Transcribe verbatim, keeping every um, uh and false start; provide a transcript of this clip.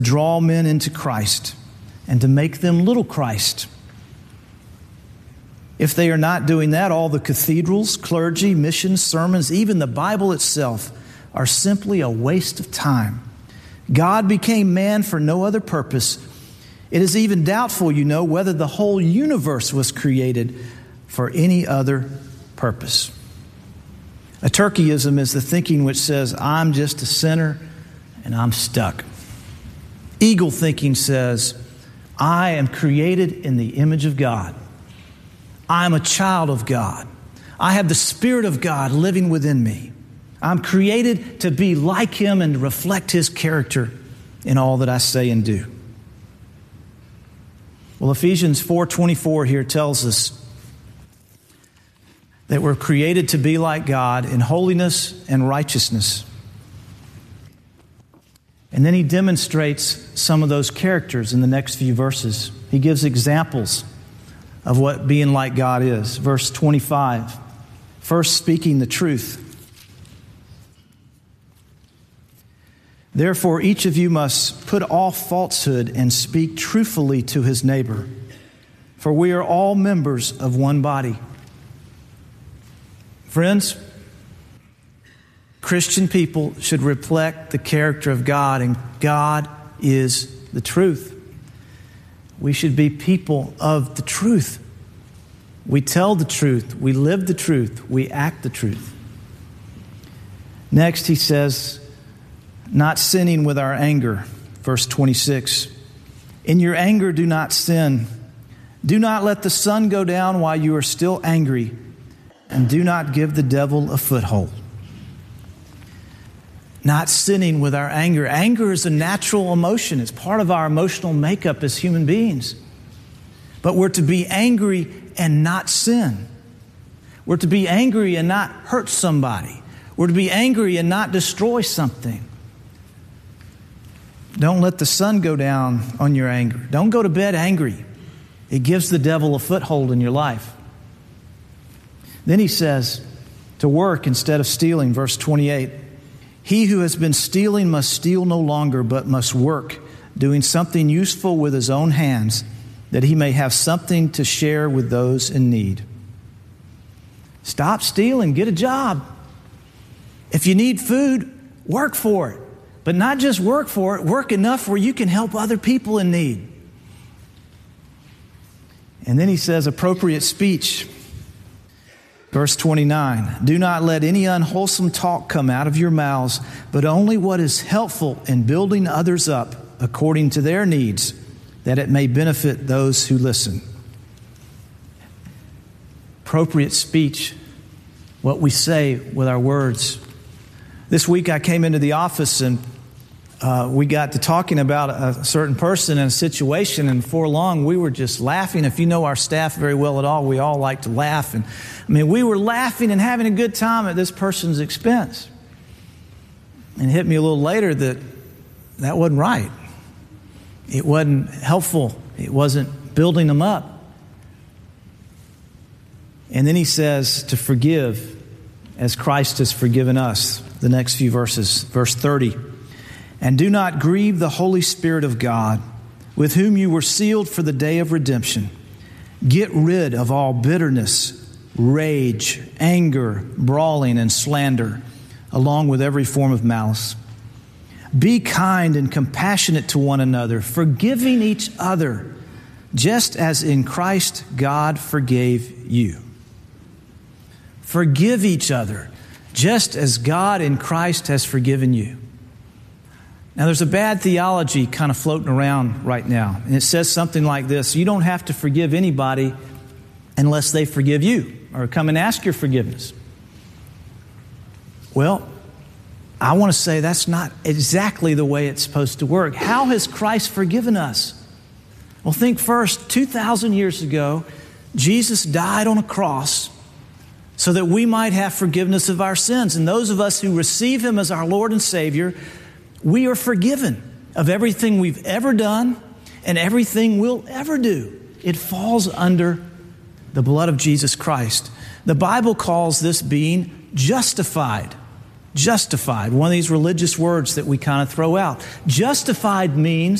draw men into Christ and to make them little Christ. If they are not doing that, all the cathedrals, clergy, missions, sermons, even the Bible itself are simply a waste of time. God became man for no other purpose. It is even doubtful, you know, whether the whole universe was created for any other purpose. A turkeyism is the thinking which says, I'm just a sinner and I'm stuck. Eagle thinking says, I am created in the image of God. I am a child of God. I have the Spirit of God living within me. I'm created to be like Him and reflect His character in all that I say and do. Well, Ephesians four twenty-four here tells us that we're created to be like God in holiness and righteousness. And then he demonstrates some of those characters in the next few verses. He gives examples of what being like God is. Verse twenty-five, first speaking the truth. Therefore, each of you must put off falsehood and speak truthfully to his neighbor, for we are all members of one body. Friends, Christian people should reflect the character of God, and God is the truth. We should be people of the truth. We tell the truth, we live the truth, we act the truth. Next, he says, not sinning with our anger. Verse twenty-six, in your anger do not sin. Do not let the sun go down while you are still angry, and do not give the devil a foothold. Not sinning with our anger. Anger is a natural emotion. It's part of our emotional makeup as human beings. But we're to be angry and not sin. We're to be angry and not hurt somebody. We're to be angry and not destroy something. Don't let the sun go down on your anger. Don't go to bed angry. It gives the devil a foothold in your life. Then he says to work instead of stealing. Verse twenty-eight, he who has been stealing must steal no longer, but must work, doing something useful with his own hands, that he may have something to share with those in need. Stop stealing. Get a job. If you need food, work for it. But not just work for it, work enough where you can help other people in need. And then he says appropriate speech. Verse twenty-nine, do not let any unwholesome talk come out of your mouths, but only what is helpful in building others up according to their needs, that it may benefit those who listen. Appropriate speech, what we say with our words. This week I came into the office and uh, we got to talking about a certain person and a situation, and before long we were just laughing. If you know our staff very well at all, we all like to laugh. And I mean, we were laughing and having a good time at this person's expense. And it hit me a little later that that wasn't right. It wasn't helpful. It wasn't building them up. And then he says to forgive as Christ has forgiven us. The next few verses, verse thirty. And do not grieve the Holy Spirit of God, with whom you were sealed for the day of redemption. Get rid of all bitterness, rage, anger, brawling, and slander, along with every form of malice. Be kind and compassionate to one another, forgiving each other, just as in Christ God forgave you. Forgive each other, just as God in Christ has forgiven you. Now, there's a bad theology kind of floating around right now, and it says something like this: you don't have to forgive anybody unless they forgive you or come and ask your forgiveness. Well, I want to say that's not exactly the way it's supposed to work. How has Christ forgiven us? Well, think first, two thousand years ago, Jesus died on a cross so that we might have forgiveness of our sins. And those of us who receive Him as our Lord and Savior, we are forgiven of everything we've ever done and everything we'll ever do. It falls under the blood of Jesus Christ. The Bible calls this being justified. Justified, one of these religious words that we kind of throw out. Justified means